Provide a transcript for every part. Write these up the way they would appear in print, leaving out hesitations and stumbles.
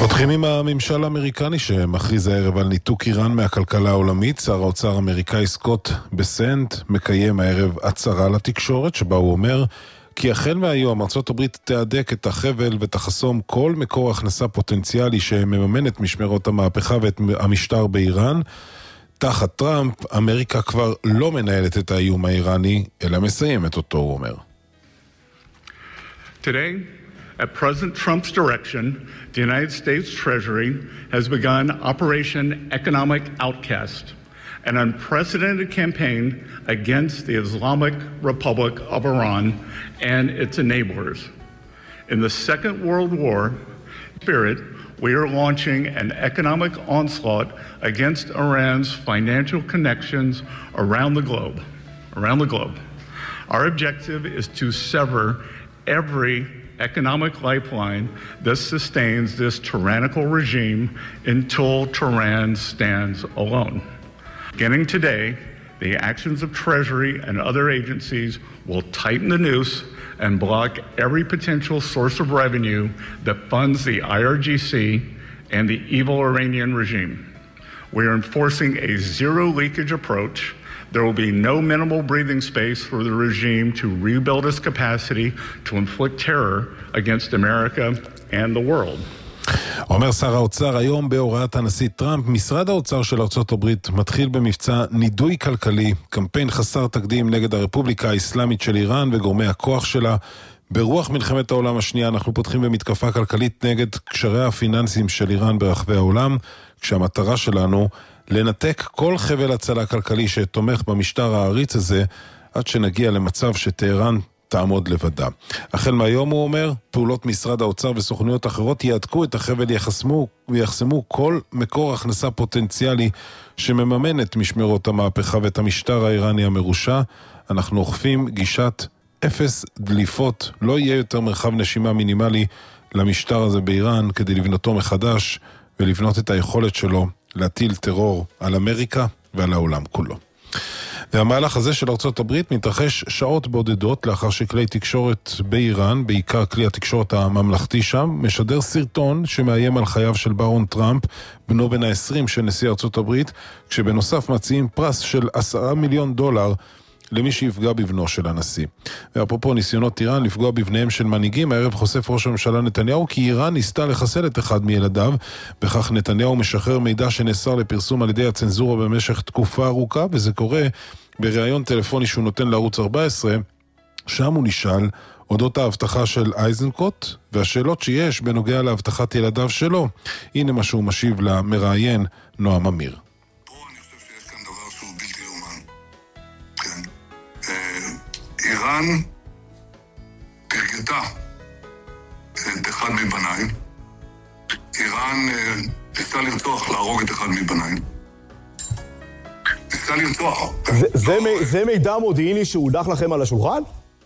פותחים עם הממשל האמריקני שמכריז הערב על ניתוק איראן מהכלכלה העולמית. שר האוצר האמריקאי סקוט בסנט מקיים הערב הצהרה לתקשורת שבה הוא אומר כי החל מהיום ארצות הברית תהדק את החבל ותחסום כל מקור הכנסה פוטנציאלי שמממן את משמרות המהפכה ואת המשטר באיראן. תחת טראמפ אמריקה כבר לא מנהלת את האיום האיראני אלא מסיימת אותו, הוא אומר. Today, at President Trump's direction, the United States Treasury has begun Operation Economic Outcast, an unprecedented campaign against the Islamic Republic of Iran and its enablers. In the Second World War spirit, we are launching an economic onslaught against Iran's financial connections around the globe. Our objective is to sever every economic lifeline that sustains this tyrannical regime until Tehran stands alone. Beginning today, the actions of Treasury and other agencies will tighten the noose and block every potential source of revenue that funds the IRGC and the evil Iranian regime. We are enforcing a zero leakage approach. There will be no minimal breathing space for the regime to rebuild its capacity to inflict terror against America and the world. אומר שר האוצר, היום בהוראת הנשיא טראמפ, משרד האוצר של ארצות הברית מתחיל במבצע נידוי כלכלי, קמפיין חסר תקדים נגד הרפובליקה האסלאמית של איראן וגורמי הכוח שלה. ברוח מלחמת העולם השנייה אנחנו פותחים במתקפה כלכלית נגד קשריה הפיננסיים של איראן ברחבי העולם, כשהמטרה שלנו לנתק כל חבל הצלה כלכלי שתומך במשטר העריץ הזה, עד שנגיע למצב שטהרן תעמוד לבדה. החל מהיום, הוא אומר, פעולות משרד האוצר וסוכנויות אחרות יעדכו את החבל ויחסמו כל מקור הכנסה פוטנציאלי שמממן את משמרות המהפכה ואת המשטר האיראני המרושע. אנחנו אוכפים גישת אפס דליפות, לא יהיה יותר מרחב נשימה מינימלי למשטר הזה באיראן כדי לבנותו מחדש ולבנות את היכולת שלו להטיל טרור על אמריקה ועל העולם כולו. והמהלך הזה של ארצות הברית מתרחש שעות בודדות לאחר שכלי תקשורת באיראן, בעיקר כלי התקשורת הממלכתי שם, משדר סרטון שמאיים על חייו של ברון טראמפ, בנו בן ה-20 של נשיא ארצות הברית, כשבנוסף מציעים פרס של $10 מיליון למי שיפגע בבנו של הנשיא. ואפרופו ניסיונות איראן לפגוע בבניהם של מנהיגים, הערב חושף ראש הממשלה נתניהו כי איראן ניסתה לחסל את אחד מילדיו, בכך נתניהו משחרר מידע שנאסר לפרסום על ידי הצנזורה במשך תקופה ארוכה, וזה קורה בריאיון טלפוני שהוא נותן לערוץ 14, שם הוא נשאל אודות ההבטחה של אייזנקוט והשאלות שיש בנוגע להבטחת ילדיו שלו. הנה מה שהוא משיב למראיין נועם אמיר. איראן תרגתה את אחד מבניי. איראן ניסתה לרצוח, להרוג את אחד מבניי. ניסתה לרצוח. זה מידע מודיעיני שהודח לכם על השולחן?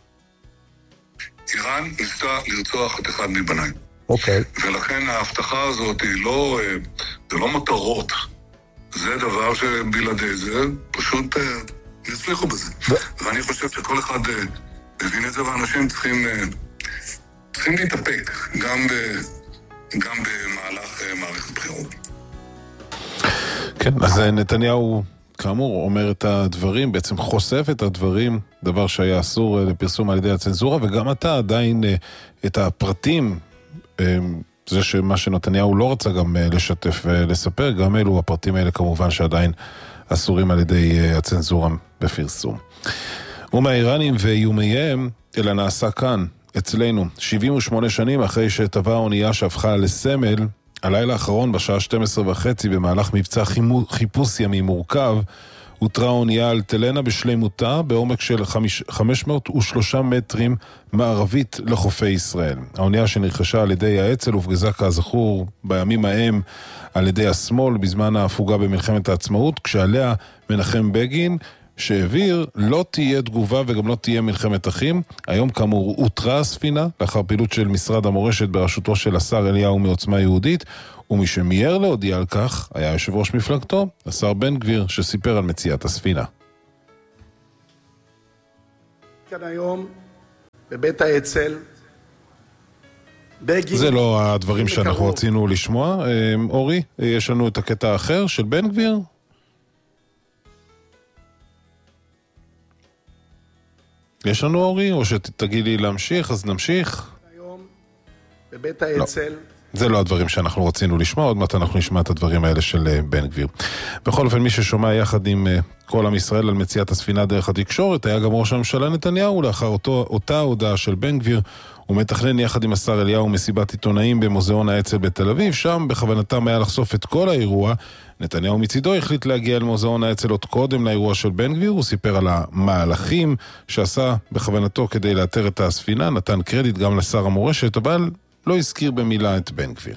איראן ניסתה לרצוח את אחד מבניי. אוקיי. ולכן ההבטחה הזאת היא לא מטרות. זה דבר שבלעדי זה פשוט יצליחו בזה. ואני חושב שכל אחד מבין את זה, ואנשים צריכים להתאפק גם במהלך מערכת בחירות. כן, אז נתניהו כאמור אומר את הדברים, בעצם חושף את הדברים, דבר שהיה אסור לפרסום על ידי הצנזורה, וגם אתה עדיין את הפרטים, זה שמה שנתניהו לא רצה גם לשתף ולספר, גם אלו הפרטים האלה כמובן שעדיין אסורים על ידי הצנזורה בפרסום. ומהאיראנים ואיומיהם, אלא נעשה כאן, אצלנו, 78 שנים אחרי שטבעה האונייה שהפכה לסמל, הלילה האחרון בשעה 12:30 במהלך מבצע חיפוש ימי מורכב, הותרה האונייה על תלנה בשלמותה בעומק של 503 מטרים מערבית לחופי ישראל. האונייה שנרכשה על ידי האצ"ל הופגזה כזכור בימים ההם על ידי השמאל בזמן ההפוגה במלחמת העצמאות, כשעליה מנחם בגין שהעביר לא תהיה תגובה וגם לא תהיה מלחמת אחים. היום כאמור הותרה הספינה לאחר פעילות של משרד המורשת בראשותו של השר אליהו מעוצמה יהודית, ומי שמיהר להודיע על כך היה יושב ראש מפלגתו, השר בן גביר, שסיפר על מציאת הספינה. כאן היום בבית האצ"ל זה לא הדברים שאנחנו רצינו לשמוע. אורי, יש לנו את הקטע האחר של בן גביר? יש לנו אורי, או שתגיד לי להמשיך, אז נמשיך. היום בבית האצ"ל. זה לא הדברים שאנחנו רצינו לשמוע, עוד מעט אנחנו נשמע את הדברים האלה של בן גביר. בכל אופן, מי ששומע יחד עם כל עם ישראל על מציאת הספינה דרך התקשורת, היה גם ראש הממשלה נתניהו. לאחר אותה הודעה של בן גביר, הוא מתכנן יחד עם השר אליהו מסיבת עיתונאים במוזיאון האצ"ל בתל אביב. שם בכוונתם היה לחשוף את כל האירוע. נתניהו מצידו החליט להגיע אל מוזיאון האצ"ל עוד קודם לאירוע של בן גביר. הוא סיפר על המהלכים שעשה בכוונתו כדי לאתר את הספינה, נתן קרדיט גם לשר המורשת, אבל לא הזכיר במילה את בן גביר.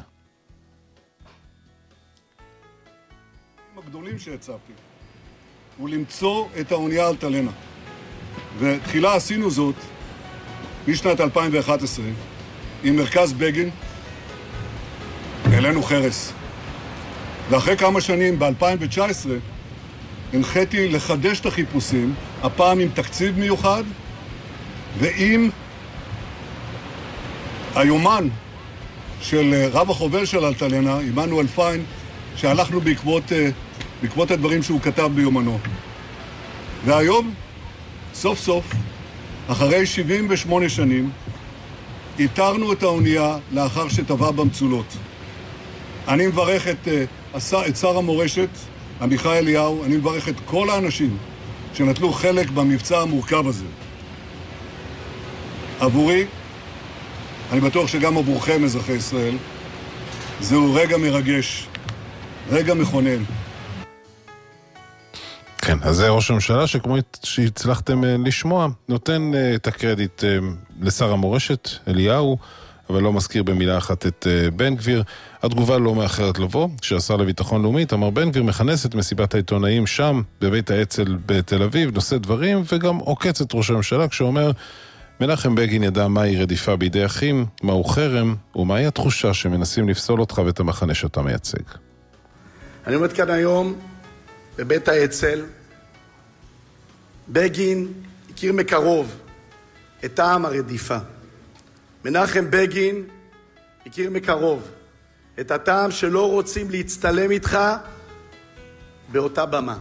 הגדולים שהצבתי הוא למצוא את האונייה אלטלנה, ותחילה עשינו זאת בשנת 2011 עם מרכז בגין. העלינו חרס, ואחרי כמה שנים ב-2019 הנחיתי לחדש את החיפושים, הפעם עם תקציב מיוחד ועם היומן של רב החובל של אלטלנה, עמנואל פיין, שהלכנו בעקבות הדברים שהוא כתב ביומנו. והיום, סוף סוף, אחרי 78 שנים, איתרנו את האונייה לאחר שטבע במצולות. אני מברך את שר המורשת, עמיחי אליהו, אני מברך את כל האנשים שנטלו חלק במבצע המורכב הזה. עבורי, אני בטוח שגם עבורכם, אזרחי ישראל, זהו רגע מרגש, רגע מכונן. כן, אז זה ראש הממשלה שכמו שהצלחתם לשמוע, נותן את הקרדיט לשר המורשת, אליהו, אבל לא מזכיר במילה אחת את בן גביר. התגובה לא מאחרת לבוא, כשהשר לביטחון לאומי, תמר בן גביר, מכנס את מסיבת העיתונאים שם, בבית האצ"ל בתל אביב, נושא דברים, וגם עוקץ את ראש הממשלה, כשאומר, מנחם בגין ידע מהי רדיפה בידי אחים, מהו חרם, ומהי התחושה שמנסים לפסול אותך ואת המחנה שאתה מייצג. אני עומד כאן היום בבית האצ"ל. בגין הכיר מקרוב את טעם הרדיפה. מנחם בגין הכיר מקרוב את הטעם שלא רוצים להצטלם איתך באותה במה.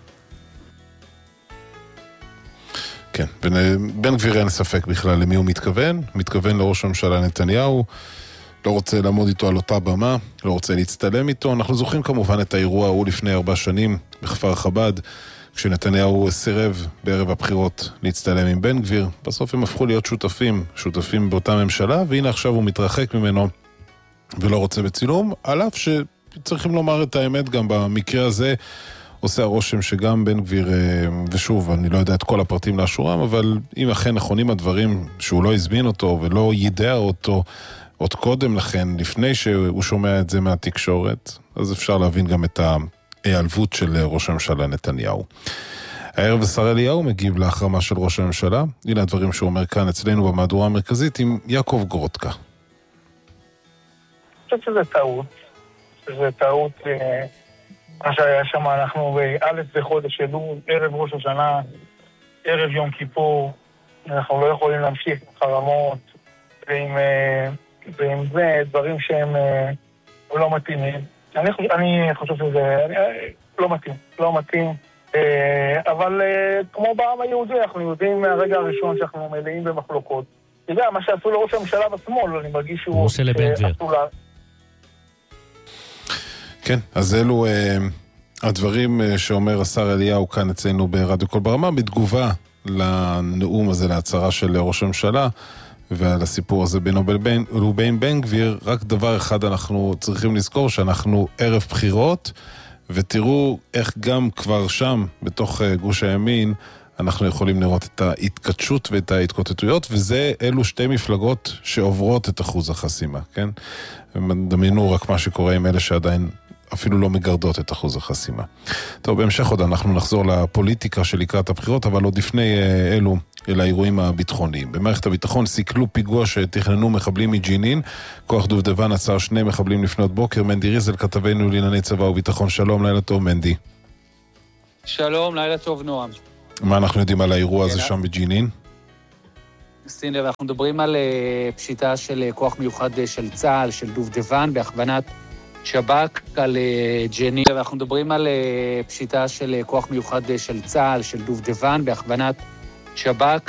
כן, בן גביר אין ספק בכלל למי הוא מתכוון. מתכוון לראש הממשלה נתניהו, לא רוצה לעמוד איתו על אותה במה, לא רוצה להצטלם איתו. אנחנו זוכרים כמובן את האירוע ההוא לפני 4 שנים בכפר חב"ד, כשנתניהו סירב בערב הבחירות להצטלם עם בן גביר. בסוף הם הפכו להיות שותפים באותה ממשלה, והנה עכשיו הוא מתרחק ממנו ולא רוצה בצילום, על אף שצריכים לומר את האמת, גם במקרה הזה עושה הרושם שגם בן גביר, ושוב, אני לא יודע את כל הפרטים לאשורם, אבל אם אכן נכונים הדברים שהוא לא הזמין אותו ולא ידע אותו עוד קודם לכן, לפני שהוא שומע את זה מהתקשורת, אז אפשר להבין גם את ההיעלבות של ראש הממשלה נתניהו. הערב השר אליהו מגיב להחרמה של ראש הממשלה. הנה הדברים שהוא אומר כאן אצלנו במהדורה המרכזית עם יעקב גורודקה. אני חושב שזה טעות. זה טעות. מה שהיה שם, אנחנו באלף בחודש אלול, ערב ראש השנה, ערב יום כיפור. אנחנו לא יכולים להמשיך עם חרמות ועם זה דברים שהם לא מתאימים. אני חושב שזה לא מתאים. אבל כמו בעם היהודי, אנחנו יודעים מהרגע הראשון שאנחנו מלאים במחלוקות. אתה יודע, מה שעשו לראש הממשלה בשמאל, אני מרגיש שהוא עושה לבן גביר. כן, אז אלו הדברים שאומר השר אליהו כאן אצלנו ברדיו קול ברמה, בתגובה לנאום הזה, להצהרה של ראש הממשלה, ועל הסיפור הזה בינו ובין בן גביר. רק דבר אחד אנחנו צריכים לזכור, שאנחנו ערב בחירות, ותראו איך גם כבר שם, בתוך גוש הימין, אנחנו יכולים לראות את ההתקדשות ואת ההתקוטטויות, וזה אלו 2 מפלגות שעוברות את אחוז החסימה, כן? דמיינו רק מה שקורה עם אלה שעדיין אפילו לא מגרדות את אחוז החסימה. טוב, בהמשך עוד אנחנו נחזור לפוליטיקה של לקראת הבחירות, אבל עוד לפני אלו, אל האירועים הביטחוניים. במערכת הביטחון סיכלו פיגוע שתכננו מחבלים מג'נין. כוח דובדבן עצר 2 מחבלים לפנות בוקר. מנדי ריזל, כתבנו לענייני צבא וביטחון. שלום, לילה טוב מנדי. שלום, לילה טוב נועם. מה אנחנו יודעים על האירוע הזה שם בג'נין? שים לב, אנחנו מדברים על פשיטה של כוח מיוחד של צה"ל, של דובדבן, בהכוונת שב"כ על ג'נין. אנחנו מדברים על פשיטה של כוח מיוחד של צה"ל, של דובדבן, בהכוונת שב"כ